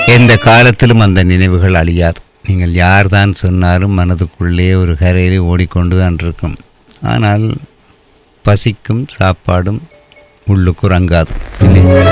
எந்த காலத்திலும் அந்த நினைவுகள் அழியாது. நீங்கள் யார்தான் சொன்னாலும் மனதுக்குள்ளே ஒரு கரையிலே ஓடிக்கொண்டுதான் இருக்கும். ஆனால் பசிக்கும் சாப்பாடும் உள்ளுக்கு உறங்காது இல்லை.